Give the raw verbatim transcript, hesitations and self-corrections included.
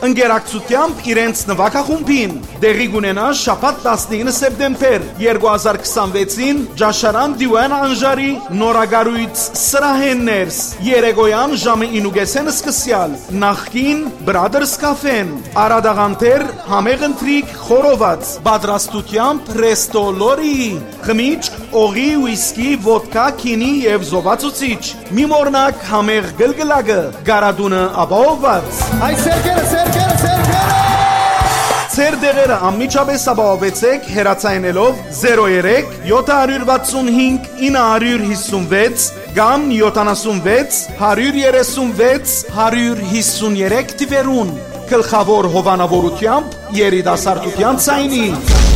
ընկերակցությամբ իրենց նվագախումբին դեղի կունենա շաբաթ տասնինը սեպտեմբեր երկու հազար քսանվեցին Ջաշարան Դիվան Անժարի նորագարույց սրահեններս երեկոյան ժամը ինուգեսեն սկսյալ նախքին Brothers Cafe-ն Արադաղանտեր համեղ ընթրիք խորոված պատրաստությամբ Resto Lori խմիչք օղի ուիսկի ոդկա քինի եւ զովացուցիչ մի մորնակ համեղ գլգլակը գարադունը ապահովված Այ սերկերը սերկերը սերկերը Ձեր դեղերը անմիջապես ապահովեցեք հեռացայինելով զերո երեք յոթ վաթսունհինգ ինը հիսունվեց կամ յոթանասունվեց հարյուր երեսունվեց հարյուր հիսուներեք թվերուն գլխավոր հովանավորությամբ երիտասարդության ցայնի